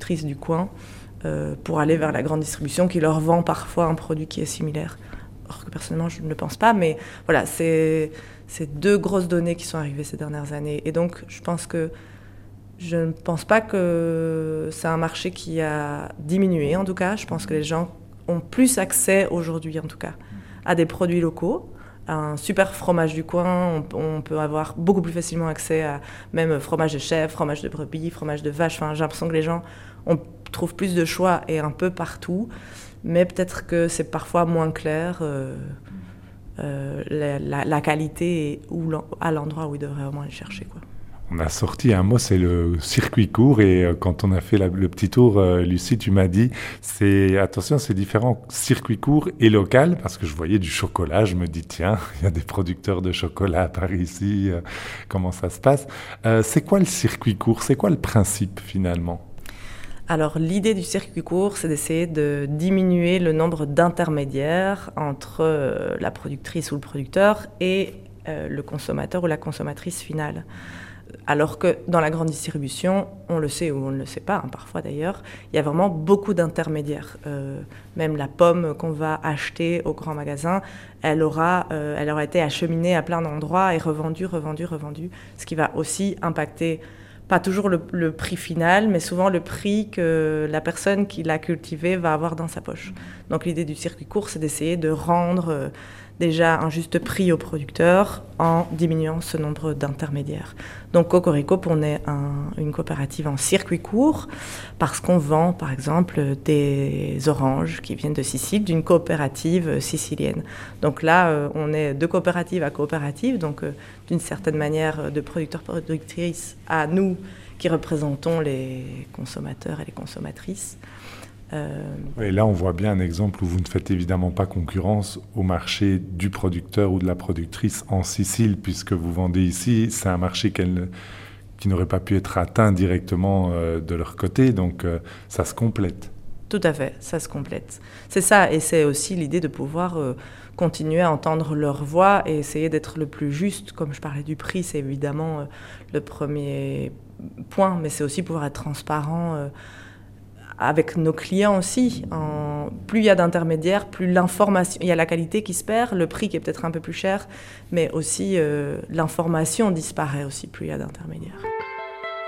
productrices du coin pour aller vers la grande distribution qui leur vend parfois un produit qui est similaire. Or que personnellement, je ne le pense pas, mais voilà, c'est 2 grosses données qui sont arrivées ces dernières années. Et donc, je ne pense pas que c'est un marché qui a diminué, en tout cas. Je pense que les gens ont plus accès aujourd'hui, en tout cas, à des produits locaux. Un super fromage du coin, on peut avoir beaucoup plus facilement accès à même fromage de chèvre, fromage de brebis, fromage de vache. Enfin, j'ai l'impression que les gens trouvent plus de choix et un peu partout. Mais peut-être que c'est parfois moins clair la qualité à l'endroit où ils devraient vraiment aller chercher, quoi. On a sorti un mot, c'est le circuit court. Et quand on a fait le petit tour, Lucie, tu m'as dit, attention, c'est différent, circuit court et local, parce que je voyais du chocolat. Je me dis, tiens, il y a des producteurs de chocolat à Paris ici. Comment ça se passe? C'est quoi le circuit court? C'est quoi le principe finalement? Alors, l'idée du circuit court, c'est d'essayer de diminuer le nombre d'intermédiaires entre la productrice ou le producteur et le consommateur ou la consommatrice finale. Alors que dans la grande distribution, on le sait ou on ne le sait pas, parfois d'ailleurs, il y a vraiment beaucoup d'intermédiaires. Même la pomme qu'on va acheter au grand magasin, elle aura été acheminée à plein d'endroits et revendue, ce qui va aussi impacter pas toujours le prix final, mais souvent le prix que la personne qui l'a cultivé va avoir dans sa poche. Donc l'idée du circuit court, c'est d'essayer de rendre déjà un juste prix aux producteurs en diminuant ce nombre d'intermédiaires. Donc Cocorico, on est une coopérative en circuit court parce qu'on vend par exemple des oranges qui viennent de Sicile, d'une coopérative sicilienne. Donc là, on est de coopérative à coopérative, donc d'une certaine manière de producteurs-productrices à nous qui représentons les consommateurs et les consommatrices. Et là, on voit bien un exemple où vous ne faites évidemment pas concurrence au marché du producteur ou de la productrice en Sicile, puisque vous vendez ici. C'est un marché qui n'aurait pas pu être atteint directement de leur côté, donc ça se complète. Tout à fait, ça se complète. C'est ça, et c'est aussi l'idée de pouvoir continuer à entendre leur voix et essayer d'être le plus juste. Comme je parlais du prix, c'est évidemment le premier point, mais c'est aussi pouvoir être transparent avec nos clients aussi. Plus il y a d'intermédiaires, plus l'information, il y a la qualité qui se perd, le prix qui est peut-être un peu plus cher, mais aussi l'information disparaît aussi plus il y a d'intermédiaires.